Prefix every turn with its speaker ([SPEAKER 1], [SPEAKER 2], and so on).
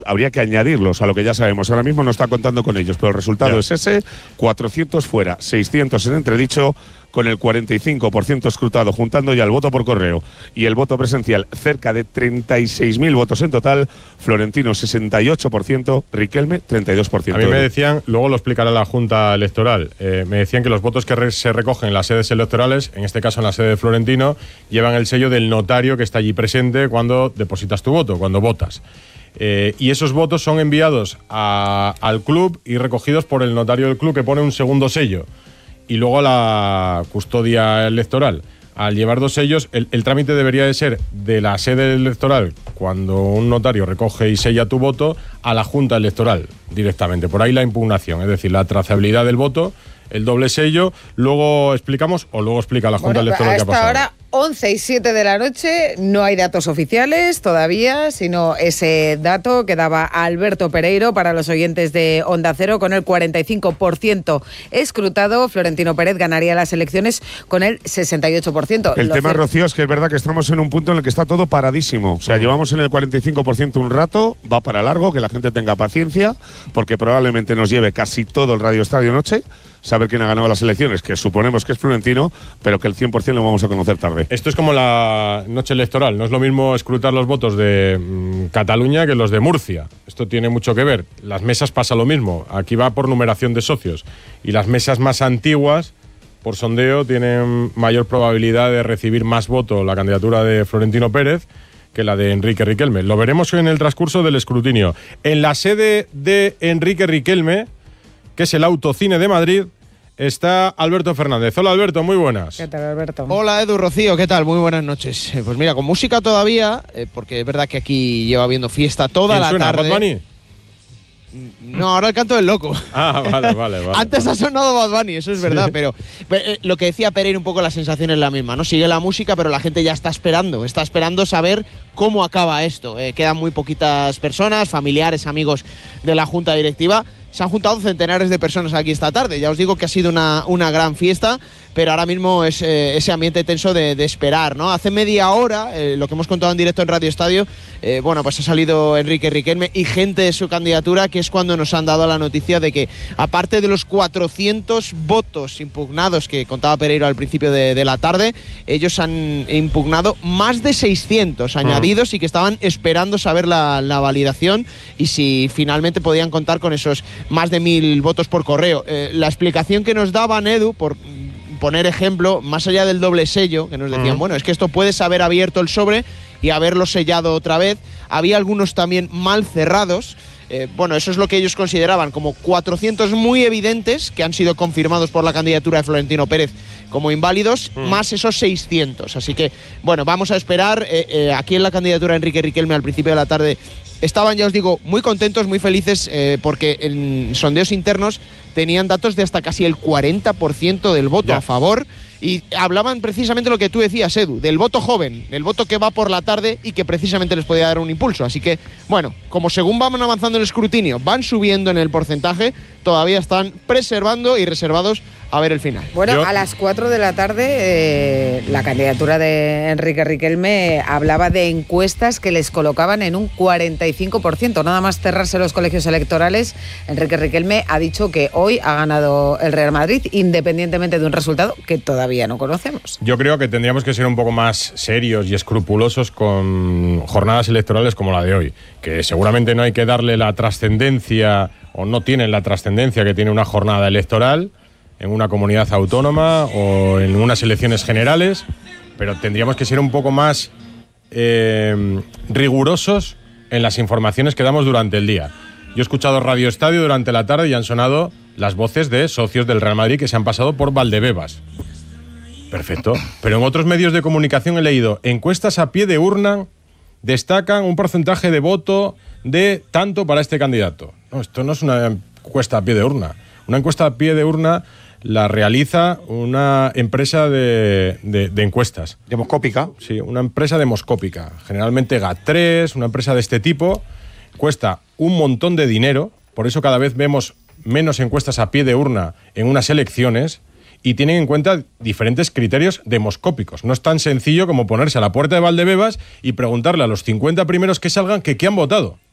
[SPEAKER 1] Habría que añadirlos a lo que ya sabemos. Ahora mismo no está contando con ellos, pero el resultado es ese: 400 fuera, 600 en entredicho, con el 45% escrutado, juntando ya el voto por correo y el voto presencial, cerca de 36.000 votos en total. Florentino 68%, Riquelme 32%.
[SPEAKER 2] A mí me decían, luego lo explicará la Junta Electoral, me decían que los votos que se recogen en las sedes electorales, en este caso en la sede de Florentino, llevan el sello del notario que está allí presente cuando depositas tu voto, cuando votas. Y esos votos son enviados al club y recogidos por el notario del club, que pone un segundo sello. Y luego a la custodia electoral. Al llevar dos sellos, el trámite debería de ser de la sede electoral, cuando un notario recoge y sella tu voto, a la Junta Electoral directamente. Por ahí la impugnación, es decir, la trazabilidad del voto, el doble sello. Luego explicamos, o luego explica la Junta Electoral qué ha pasado.
[SPEAKER 3] Ahora 11:07 de la noche, no hay datos oficiales todavía, sino ese dato que daba Alberto Pereiro para los oyentes de Onda Cero. Con el 45% escrutado, Florentino Pérez ganaría las elecciones con el 68%.
[SPEAKER 1] El tema, Rocío, es que es verdad que estamos en un punto en el que está todo paradísimo. O sea, llevamos en el 45% un rato, va para largo, que la gente tenga paciencia, porque probablemente nos lleve casi todo el Radio Estadio Noche saber quién ha ganado las elecciones, que suponemos que es Florentino, pero que el 100% lo vamos a conocer tarde.
[SPEAKER 2] Esto es como la noche electoral. No es lo mismo escrutar los votos de Cataluña que los de Murcia. Esto tiene mucho que ver. Las mesas pasa lo mismo. Aquí va por numeración de socios. Y las mesas más antiguas, por sondeo, tienen mayor probabilidad de recibir más votos la candidatura de Florentino Pérez que la de Enrique Riquelme. Lo veremos en el transcurso del escrutinio. En la sede de Enrique Riquelme, que es el Autocine de Madrid, está Alberto Fernández. Hola, Alberto, muy buenas.
[SPEAKER 3] ¿Qué tal, Alberto?
[SPEAKER 4] Hola, Edu, Rocío, ¿qué tal? Muy buenas noches. Pues mira, con música todavía, porque es verdad que aquí lleva habiendo fiesta toda la tarde.
[SPEAKER 2] ¿Bad Bunny?
[SPEAKER 4] No, ahora el canto del loco.
[SPEAKER 2] Ah, vale.
[SPEAKER 4] Antes ha sonado Bad Bunny, eso es verdad, pero lo que decía Pereira, un poco la sensación es la misma, ¿no? Sigue la música, pero la gente ya está esperando saber cómo acaba esto. Quedan muy poquitas personas, familiares, amigos de la Junta Directiva. Se han juntado centenares de personas aquí esta tarde. Ya os digo que ha sido una gran fiesta, pero ahora mismo es ese ambiente tenso de esperar, ¿no? Hace media hora, lo que hemos contado en directo en Radio Estadio, pues ha salido Enrique Riquelme y gente de su candidatura, que es cuando nos han dado la noticia de que, aparte de los 400 votos impugnados que contaba Pereiro al principio de la tarde, ellos han impugnado más de 600 añadidos y que estaban esperando saber la validación y si finalmente podían contar con esos más de 1.000 votos por correo. La explicación que nos daban, Edu, por poner ejemplo, más allá del doble sello, que nos decían, bueno, es que esto puedes haber abierto el sobre y haberlo sellado otra vez. Había algunos también mal cerrados. Eso es lo que ellos consideraban como 400 muy evidentes que han sido confirmados por la candidatura de Florentino Pérez como inválidos, más esos 600. Así que, bueno, vamos a esperar. Aquí en la candidatura de Enrique Riquelme al principio de la tarde estaban, ya os digo, muy contentos, muy felices, porque en sondeos internos tenían datos de hasta casi el 40% del voto a favor. Y hablaban precisamente lo que tú decías, Edu, del voto joven, del voto que va por la tarde y que precisamente les podía dar un impulso. Así que, bueno, como según van avanzando en el escrutinio, van subiendo en el porcentaje, todavía están preservando y reservados a ver el final.
[SPEAKER 3] Bueno, a las 4 de la tarde, la candidatura de Enrique Riquelme hablaba de encuestas que les colocaban en un 45%. Nada más cerrarse los colegios electorales, Enrique Riquelme ha dicho que hoy ha ganado el Real Madrid, independientemente de un resultado que todavía no conocemos.
[SPEAKER 2] Yo creo que tendríamos que ser un poco más serios y escrupulosos con jornadas electorales como la de hoy, que seguramente no hay que darle la trascendencia, o no tienen la trascendencia que tiene una jornada electoral en una comunidad autónoma o en unas elecciones generales, pero tendríamos que ser un poco más rigurosos en las informaciones que damos durante el día. Yo he escuchado Radio Estadio durante la tarde y han sonado las voces de socios del Real Madrid que se han pasado por Valdebebas. Perfecto. Pero en otros medios de comunicación he leído encuestas a pie de urna destacan un porcentaje de voto de tanto para este candidato. No, esto no es una encuesta a pie de urna. Una encuesta a pie de urna la realiza una empresa de encuestas.
[SPEAKER 5] ¿Demoscópica?
[SPEAKER 2] Sí, una empresa demoscópica. Generalmente GAT3, una empresa de este tipo, cuesta un montón de dinero, por eso cada vez vemos menos encuestas a pie de urna en unas elecciones y tienen en cuenta diferentes criterios demoscópicos. No es tan sencillo como ponerse a la puerta de Valdebebas y preguntarle a los 50 primeros que salgan que qué han votado.